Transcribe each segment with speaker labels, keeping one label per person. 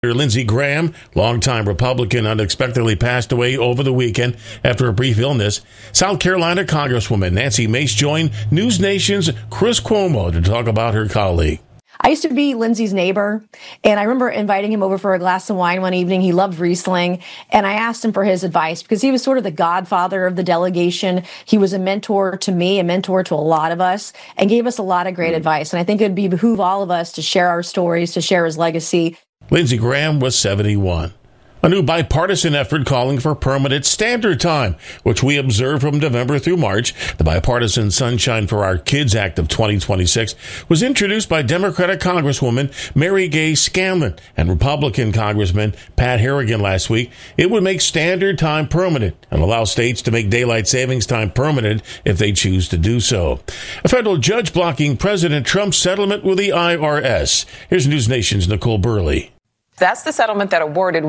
Speaker 1: Lindsey Graham, longtime Republican, unexpectedly passed away over the weekend after a brief illness. South Carolina Congresswoman Nancy Mace joined News Nation's Chris Cuomo to talk about her colleague.
Speaker 2: I used to be Lindsey's neighbor, and I remember inviting him over for a glass of wine one evening. He loved Riesling, and I asked him for his advice because he was sort of the godfather of the delegation. He was a mentor to me, a mentor to a lot of us, and gave us a lot of great advice. And I think it would behoove all of us to share our stories, to share his legacy.
Speaker 1: Lindsey Graham was 71. A new bipartisan effort calling for permanent standard time, which we observe from November through March. The Bipartisan Sunshine for Our Kids Act of 2026 was introduced by Democratic Congresswoman Mary Gay Scanlon and Republican Congressman Pat Harrigan last week. It would make standard time permanent and allow states to make daylight savings time permanent if they choose to do so. A federal judge blocking President Trump's settlement with the IRS. Here's News Nation's Nicole Burley.
Speaker 3: That's the settlement that awarded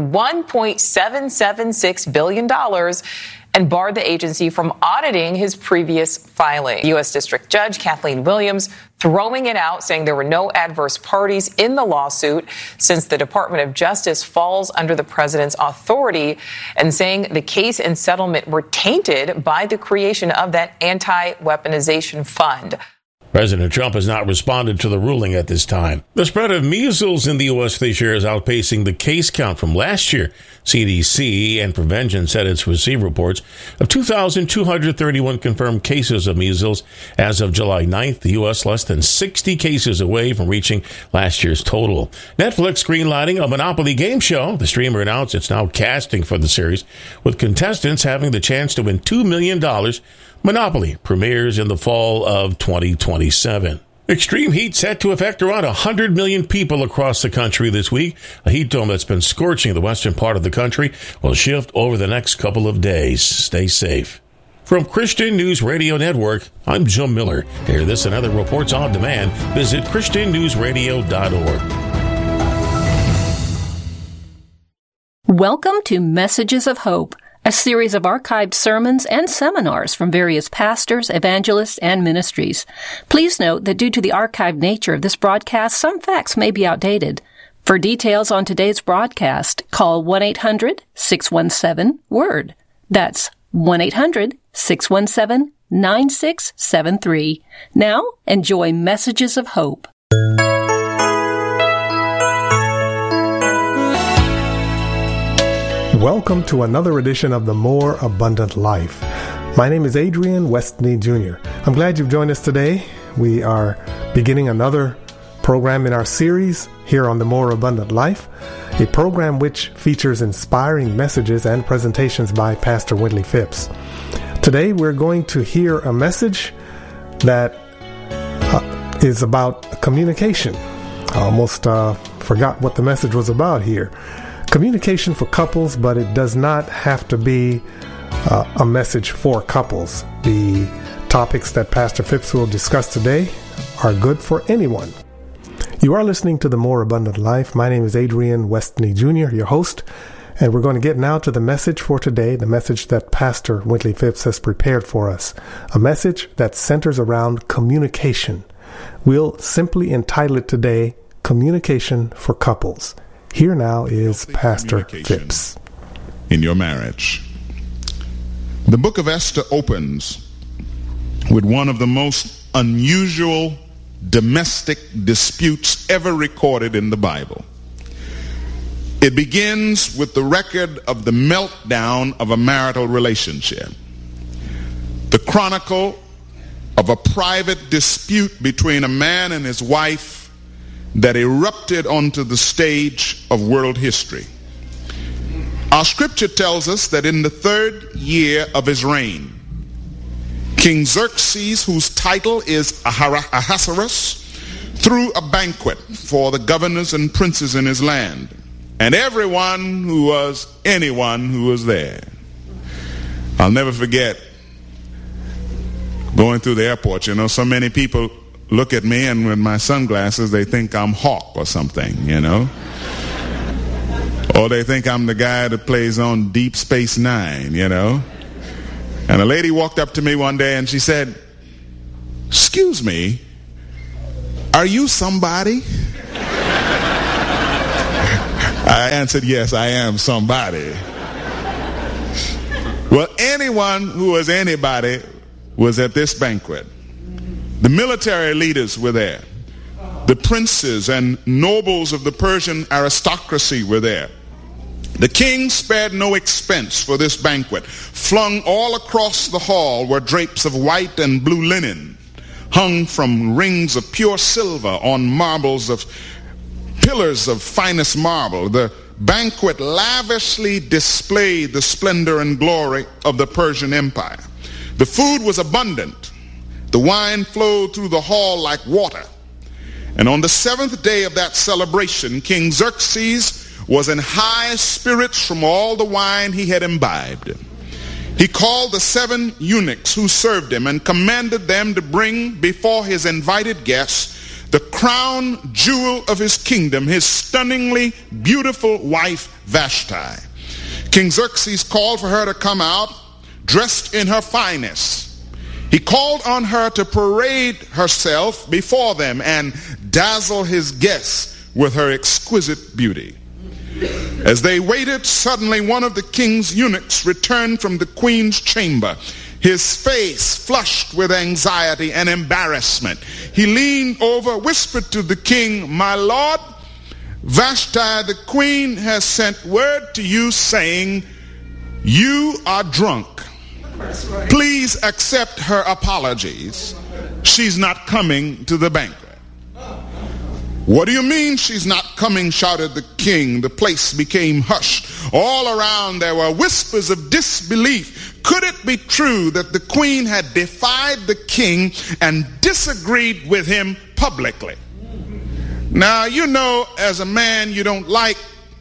Speaker 3: $1.776 billion and barred the agency from auditing his previous filing. U.S. District Judge Kathleen Williams throwing it out, saying there were no adverse parties in the lawsuit since the Department of Justice falls under the president's authority, and saying the case and settlement were tainted by the creation of that anti-weaponization fund.
Speaker 1: President Trump has not responded to the ruling at this time. The spread of measles in the U.S. this year is outpacing the case count from last year. CDC and Prevention said it's received reports of 2,231 confirmed cases of measles. As of July 9th, the U.S. less than 60 cases away from reaching last year's total. Netflix greenlighting a Monopoly game show. The streamer announced it's now casting for the series, with contestants having the chance to win $2 million. Monopoly premieres in the fall of 2027. Extreme heat set to affect around 100 million people across the country this week. A heat dome that's been scorching the western part of the country will shift over the next couple of days. Stay safe. From Christian News Radio Network, I'm Jim Miller. To hear this and other reports on demand, visit ChristianNewsRadio.org.
Speaker 4: Welcome to Messages of Hope, a series of archived sermons and seminars from various pastors, evangelists, and ministries. Please note that due to the archived nature of this broadcast, some facts may be outdated. For details on today's broadcast, call 1-800-617-WORD. That's 1-800-617-9673. Now, enjoy Messages of Hope.
Speaker 5: Welcome to another edition of The More Abundant Life. My name is Adrian Westney Jr. I'm glad you've joined us today. We are beginning another program in our series here on The More Abundant Life, a program which features inspiring messages and presentations by Pastor Wintley Phipps. Today we're going to hear a message that is about communication. I almost forgot what the message was about here. Communication for couples, but it does not have to be a message for couples. The topics that Pastor Phipps will discuss today are good for anyone. You are listening to The More Abundant Life. My name is Adrian Westney Jr., your host, and we're going to get now to the message for today, the message that Pastor Wintley Phipps has prepared for us, a message that centers around communication. We'll simply entitle it today, Communication for Couples. Here now is Pastor Phipps.
Speaker 6: In your marriage. The book of Esther opens with one of the most unusual domestic disputes ever recorded in the Bible. It begins with the record of the meltdown of a marital relationship. The chronicle of a private dispute between a man and his wife that erupted onto the stage of world history. Our scripture tells us that in the 3rd year of his reign, King Xerxes, whose title is Ahasuerus, threw a banquet for the governors and princes in his land, and anyone who was there. I'll never forget going through the airport. So many people look at me, and with my sunglasses, they think I'm Hawk or something, Or they think I'm the guy that plays on Deep Space Nine, And a lady walked up to me one day and she said, "Excuse me, are you somebody?" I answered, yes, I am somebody. Well, anyone who was anybody was at this banquet. The military leaders were there. The princes and nobles of the Persian aristocracy were there. The king spared no expense for this banquet. Flung all across the hall were drapes of white and blue linen, hung from rings of pure silver on marbles of pillars of finest marble. The banquet lavishly displayed the splendor and glory of the Persian Empire. The food was abundant. The wine flowed through the hall like water. And on the seventh day of that celebration, King Xerxes was in high spirits from all the wine he had imbibed. He called the 7 eunuchs who served him and commanded them to bring before his invited guests the crown jewel of his kingdom, his stunningly beautiful wife Vashti. King Xerxes called for her to come out dressed in her finest. He called on her to parade herself before them and dazzle his guests with her exquisite beauty. As they waited, suddenly one of the king's eunuchs returned from the queen's chamber, his face flushed with anxiety and embarrassment. He leaned over, whispered to the king, "My lord, Vashti, the queen, has sent word to you saying, you are drunk. Please accept her apologies. She's not coming to the banquet." "What do you mean she's not coming?" shouted the king. The place became hushed. All around there were whispers of disbelief. Could it be true that the queen had defied the king and disagreed with him publicly? Now, you know, as a man, you don't like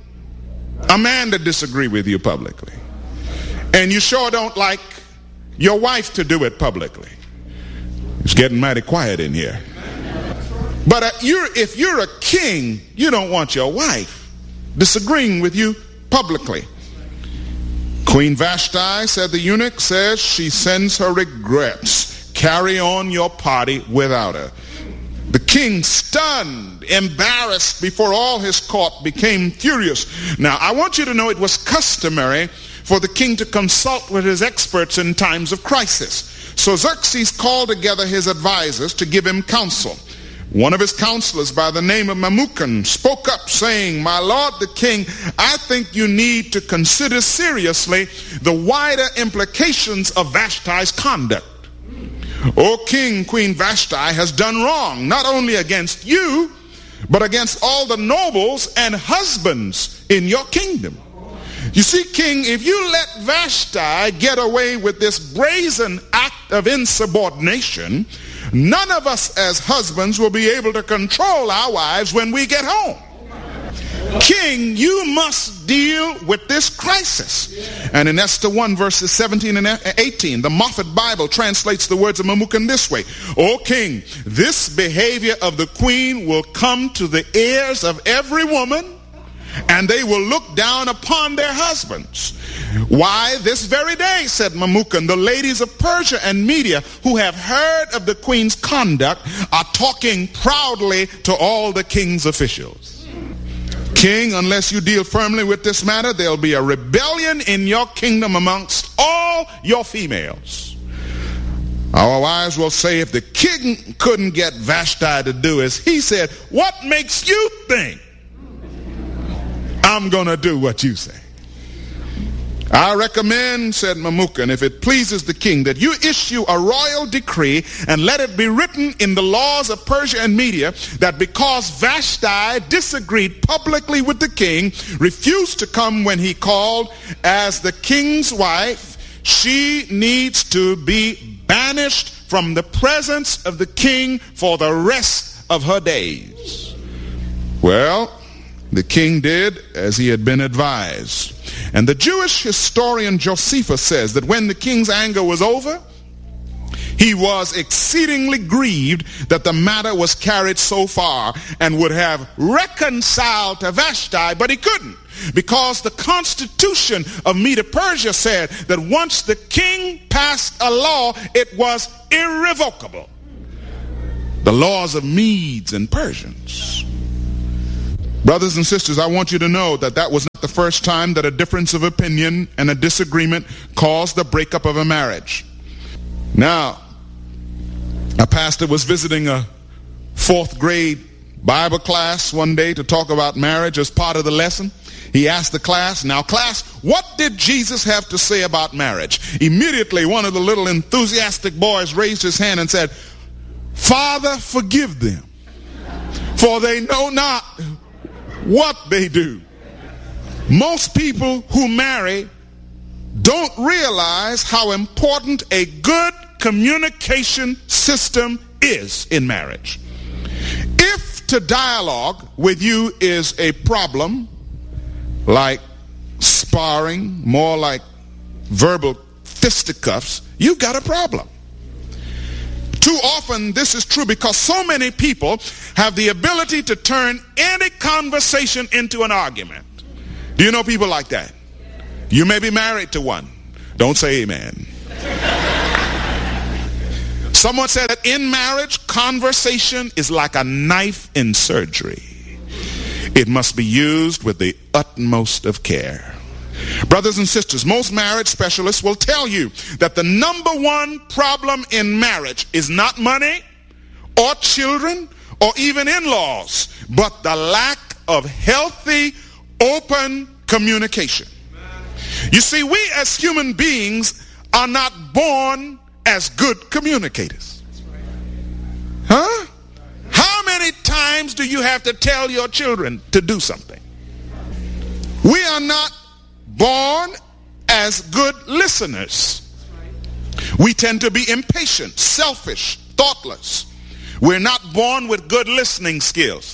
Speaker 6: a man to disagree with you publicly. And you sure don't like your wife to do it publicly. It's getting mighty quiet in here. But if you're a king, you don't want your wife disagreeing with you publicly. "Queen Vashti," said the eunuch, "says she sends her regrets. Carry on your party without her." The king, stunned, embarrassed before all his court, became furious. Now, I want you to know it was customary for the king to consult with his experts in times of crisis. So Xerxes called together his advisors to give him counsel. One of his counselors by the name of Memucan spoke up saying, "My lord the king, I think you need to consider seriously the wider implications of Vashti's conduct. O king, Queen Vashti has done wrong, not only against you, but against all the nobles and husbands in your kingdom. You see, king, if you let Vashti get away with this brazen act of insubordination, none of us as husbands will be able to control our wives when we get home. King, you must deal with this crisis." And in Esther 1 verses 17 and 18, the Moffat Bible translates the words of Memucan this way: "O king, this behavior of the queen will come to the ears of every woman, and they will look down upon their husbands. Why, this very day, said Memucan, the ladies of Persia and Media who have heard of the queen's conduct are talking proudly to all the king's officials. King, unless you deal firmly with this matter, there'll be a rebellion in your kingdom amongst all your females. Our wives will say, if the king couldn't get Vashti to do as he said, what makes you think I'm going to do what you say? I recommend, said Memucan, if it pleases the king, that you issue a royal decree and let it be written in the laws of Persia and Media that because Vashti disagreed publicly with the king, refused to come when he called as the king's wife, she needs to be banished from the presence of the king for the rest of her days. Well, the king did as he had been advised. And the Jewish historian Josephus says that when the king's anger was over, he was exceedingly grieved that the matter was carried so far and would have reconciled to Vashti, but he couldn't, because the constitution of Medo-Persia said that once the king passed a law, it was irrevocable. The laws of Medes and Persians. Brothers and sisters, I want you to know that that was not the first time that a difference of opinion and a disagreement caused the breakup of a marriage. Now, a pastor was visiting a 4th grade Bible class one day to talk about marriage as part of the lesson. He asked the class, "Now class, what did Jesus have to say about marriage?" Immediately, one of the little enthusiastic boys raised his hand and said, "Father, forgive them, for they know not what they do." Most people who marry don't realize how important a good communication system is in marriage. If to dialogue with you is a problem, like sparring, more like verbal fisticuffs, you've got a problem. Too often this is true because so many people have the ability to turn any conversation into an argument. Do you know people like that? You may be married to one. Don't say amen. Someone said that in marriage, conversation is like a knife in surgery. It must be used with the utmost of care. Brothers and sisters, most marriage specialists will tell you that the number one problem in marriage is not money or children or even in-laws, but the lack of healthy, open communication. You see, we as human beings are not born as good communicators. Huh? How many times do you have to tell your children to do something? We are not born as good listeners. We tend to be impatient, selfish, thoughtless. We're not born with good listening skills.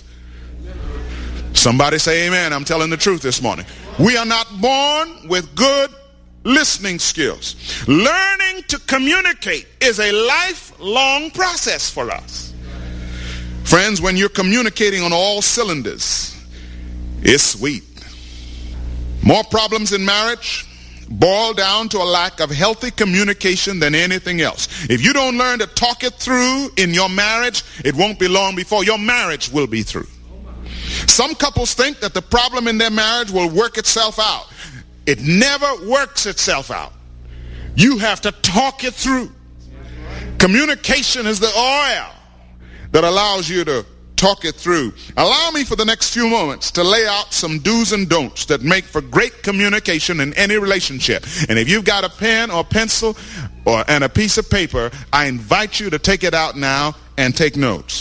Speaker 6: Somebody say amen. I'm telling the truth this morning. We are not born with good listening skills. Learning to communicate is a lifelong process for us. Friends, when you're communicating on all cylinders, it's sweet. More problems in marriage boil down to a lack of healthy communication than anything else. If you don't learn to talk it through in your marriage, it won't be long before your marriage will be through. Some couples think that the problem in their marriage will work itself out. It never works itself out. You have to talk it through. Communication is the oil that allows you to talk it through. Allow me for the next few moments to lay out some do's and don'ts that make for great communication in any relationship. And if you've got a pen or pencil and a piece of paper, I invite you to take it out now and take notes.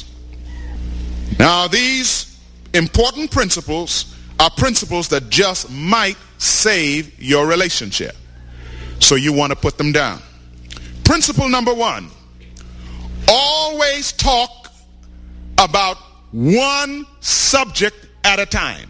Speaker 6: Now, these important principles are principles that just might save your relationship. So you want to put them down. Principle number 1, always talk about one subject at a time.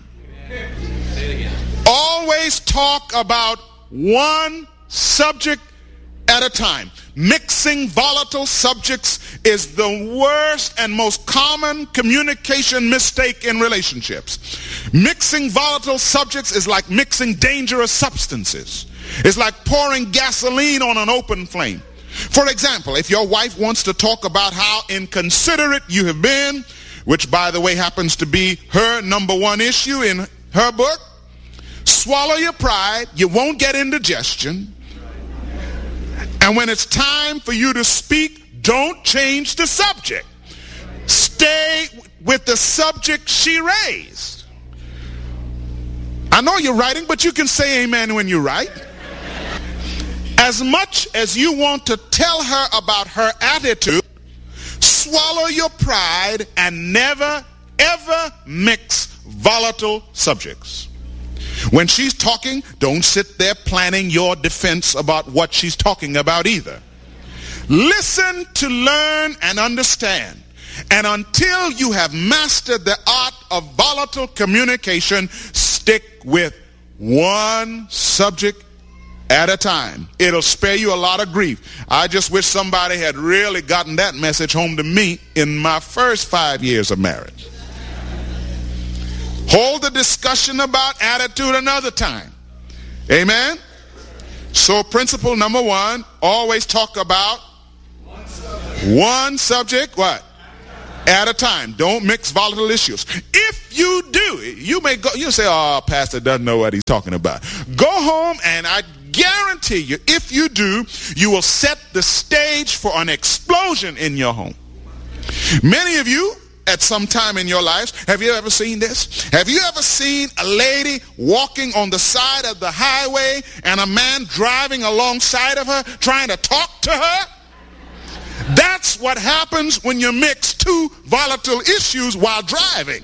Speaker 6: Always talk about one subject at a time. Mixing volatile subjects is the worst and most common communication mistake in relationships. Mixing volatile subjects is like mixing dangerous substances. It's like pouring gasoline on an open flame. For example, if your wife wants to talk about how inconsiderate you have been, which by the way happens to be her number one issue in her book, swallow your pride. You won't get indigestion. And when it's time for you to speak, don't change the subject. Stay with the subject she raised. I know you're writing, but you can say amen when you write. As much as you want to tell her about her attitude, swallow your pride and never, ever mix volatile subjects. When she's talking, don't sit there planning your defense about what she's talking about either. Listen to learn and understand. And until you have mastered the art of volatile communication, stick with one subject at a time. It'll spare you a lot of grief. I just wish somebody had really gotten that message home to me in my first 5 years of marriage. Hold the discussion about attitude another time. Amen? So principle number 1, always talk about one subject, what? At a time. Don't mix volatile issues. If you do, you may go, you say, oh, pastor doesn't know what he's talking about. Go home, and I guarantee you, if you do, you will set the stage for an explosion in your home. Many of you, at some time in your lives, have you ever seen this? Have you ever seen a lady walking on the side of the highway and a man driving alongside of her trying to talk to her? That's what happens when you mix two volatile issues while driving.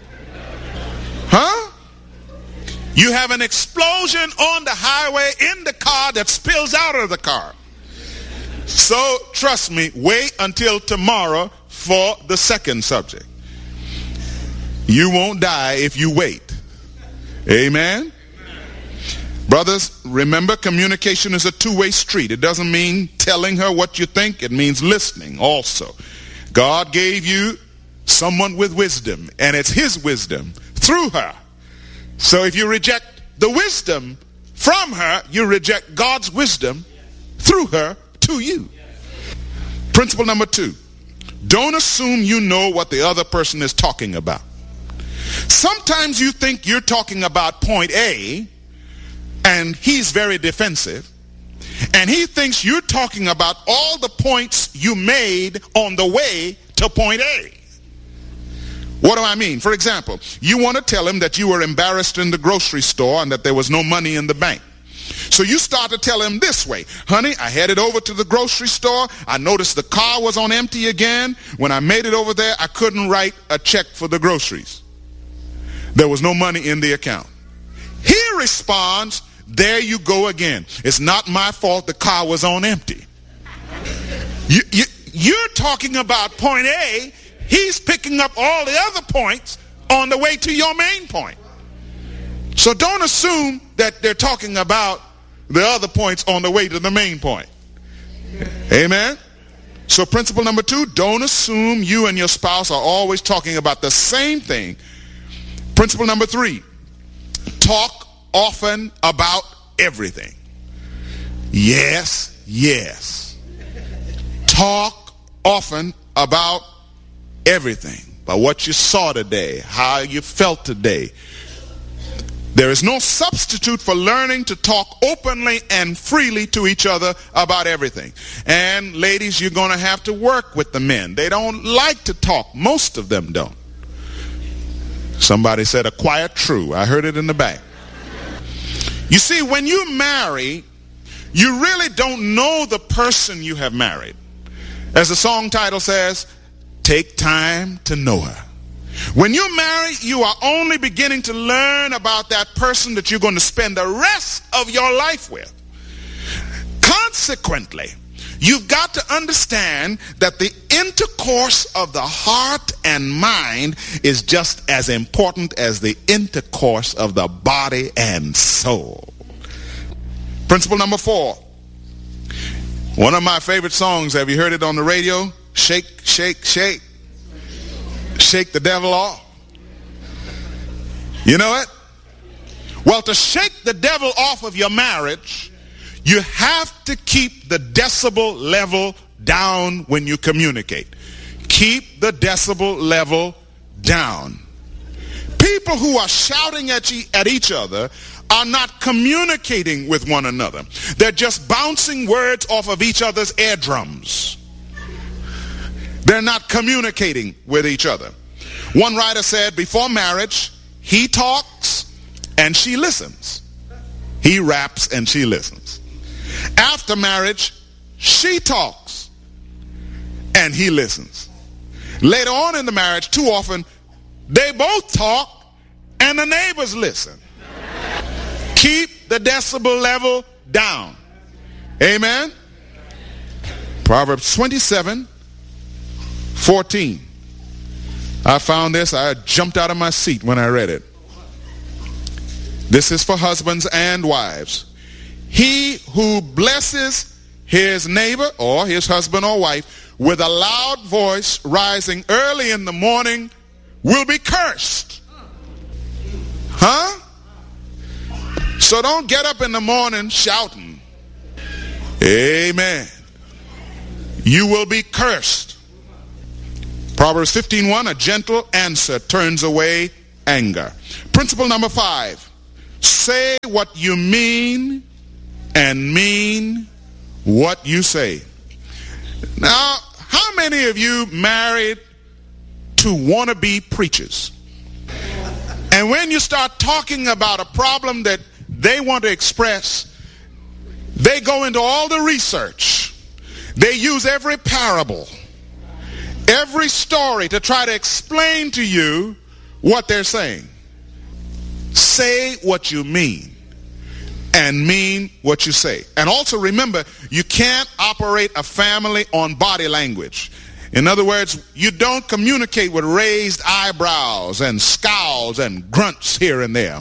Speaker 6: Huh? You have an explosion on the highway in the car that spills out of the car. So trust me, wait until tomorrow for the second subject. You won't die if you wait. Amen? Brothers, remember, communication is a two-way street. It doesn't mean telling her what you think. It means listening also. God gave you someone with wisdom, and it's his wisdom through her. So if you reject the wisdom from her, you reject God's wisdom through her to you. Principle number 2. Don't assume you know what the other person is talking about. Sometimes you think you're talking about point A, and he's very defensive, and he thinks you're talking about all the points you made on the way to point A. What do I mean? For example, you want to tell him that you were embarrassed in the grocery store and that there was no money in the bank. So you start to tell him this way: honey, I headed over to the grocery store. I noticed the car was on empty again. When I made it over there, I couldn't write a check for the groceries. There was no money in the account. He responds, there you go again. It's not my fault the car was on empty. You're talking about point A. He's picking up all the other points on the way to your main point. So don't assume that they're talking about the other points on the way to the main point. Amen? So principle number 2, don't assume you and your spouse are always talking about the same thing. Principle number 3, talk often about everything. Yes, yes. Talk often about everything. About what you saw today, how you felt today. There is no substitute for learning to talk openly and freely to each other about everything. And ladies, you're going to have to work with the men. They don't like to talk. Most of them don't. Somebody said a quiet true. I heard it in the back. You see, when you marry, you really don't know the person you have married. As the song title says, take time to know her. When you marry, you are only beginning to learn about that person that you're going to spend the rest of your life with. Consequently, you've got to understand that the intercourse of the heart and mind is just as important as the intercourse of the body and soul. Principle number 4. One of my favorite songs, have you heard it on the radio? Shake, shake, shake. Shake the devil off. You know it? Well, to shake the devil off of your marriage, you have to keep the decibel level down when you communicate. Keep the decibel level down. People who are shouting at each other are not communicating with one another. They're just bouncing words off of each other's eardrums. They're not communicating with each other. One writer said, before marriage, he talks and she listens. He raps and she listens. After marriage, she talks and he listens. Later on in the marriage, too often, they both talk and the neighbors listen. Keep the decibel level down. Amen? Proverbs 27:14. I found this. I jumped out of my seat when I read it. This is for husbands and wives. He who blesses his neighbor or his husband or wife with a loud voice rising early in the morning will be cursed. Huh? So don't get up in the morning shouting. Amen. You will be cursed. Proverbs 15:1, a gentle answer turns away anger. Principle number 5, say what you mean and mean what you say. Now, how many of you married to wannabe preachers? And when you start talking about a problem that they want to express, they go into all the research. They use every parable, every story to try to explain to you what they're saying. Say what you mean and mean what you say. And also remember, you can't operate a family on body language. In other words, you don't communicate with raised eyebrows and scowls and grunts here and there.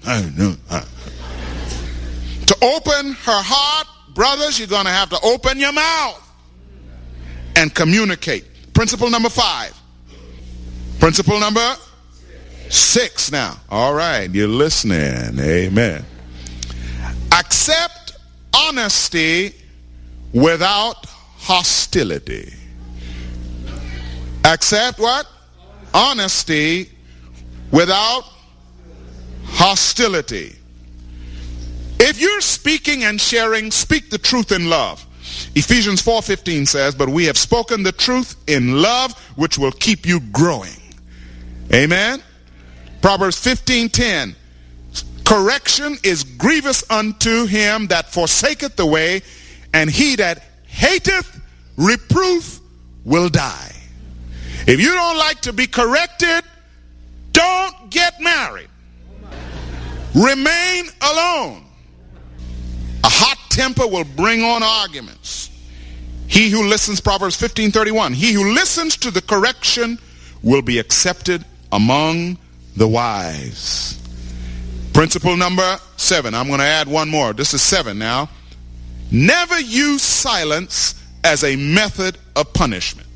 Speaker 6: To open her heart, brothers, you're going to have to open your mouth and communicate. Principle number 5. Principle number 6 now. All right, you're listening. Amen. Accept honesty without hostility. Accept what? Honesty without hostility. If you're speaking and sharing, speak the truth in love. Ephesians 4:15 says, but we have spoken the truth in love, which will keep you growing. Amen. Proverbs 15:10, correction is grievous unto him that forsaketh the way, and he that hateth reproof will die. If you don't like to be corrected, don't get married. Remain alone. A hot temper will bring on arguments. He who listens, Proverbs 15:31, he who listens to the correction will be accepted among the wise. Principle number 7. I'm going to add one more. This is 7 now. Never use silence as a method of punishment.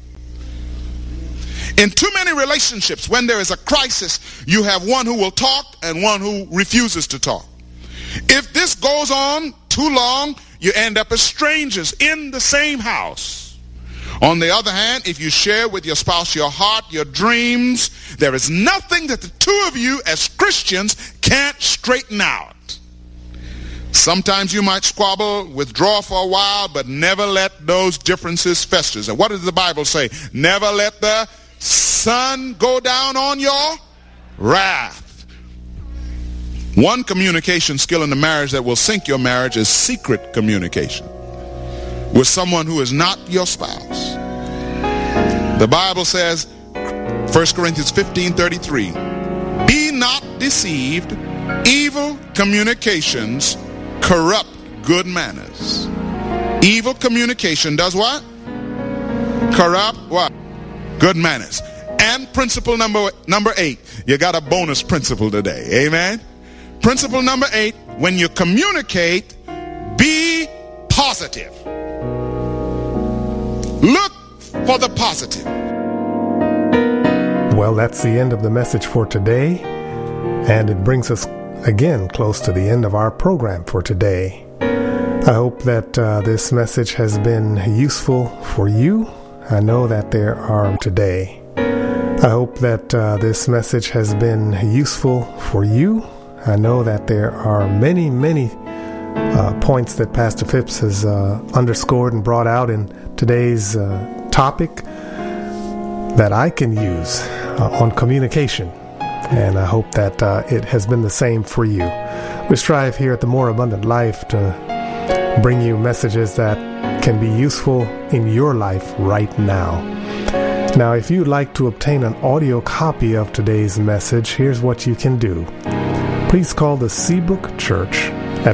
Speaker 6: In too many relationships, when there is a crisis, you have one who will talk and one who refuses to talk. If this goes on too long, you end up as strangers in the same house. On the other hand, if you share with your spouse your heart, your dreams, there is nothing that the two of you as Christians can't straighten out. Sometimes you might squabble, withdraw for a while, but never let those differences fester. And what does the Bible say? Never let the sun go down on your wrath. One communication skill in the marriage that will sink your marriage is secret communication with someone who is not your spouse. The Bible says, 1 Corinthians 15:33, be not deceived, evil communications corrupt good manners. Evil communication does what? Corrupt what? Good manners. And principle number 8, you got a bonus principle today. Amen. Principle number 8, when you communicate, be positive. Look for the positive.
Speaker 5: Well, that's the end of the message for today, and it brings us again close to the end of our program for today. I hope that this message has been useful for you. I know that there are today. I hope that this message has been useful for you. I know that there are many points that Pastor Phipps has underscored and brought out in today's topic that I can use on communication. And I hope that it has been the same for you. We strive here at the More Abundant Life to bring you messages that can be useful in your life right now. Now, if you'd like to obtain an audio copy of today's message, here's what you can do. Please call the Seabrook Church at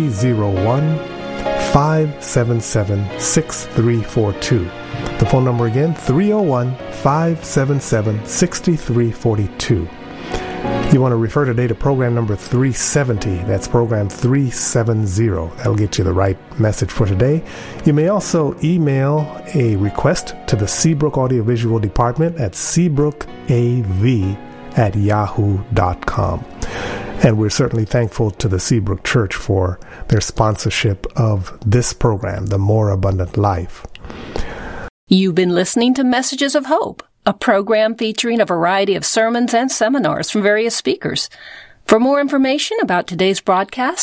Speaker 5: 301-577-6342. The phone number again, 301-577-6342. You want to refer today to program number 370. That's program 370. That'll get you the right message for today. You may also email a request to the Seabrook Audiovisual Department at seabrookav@yahoo.com. And we're certainly thankful to the Seabrook Church for their sponsorship of this program, The More Abundant Life.
Speaker 4: You've been listening to Messages of Hope, a program featuring a variety of sermons and seminars from various speakers. For more information about today's broadcast,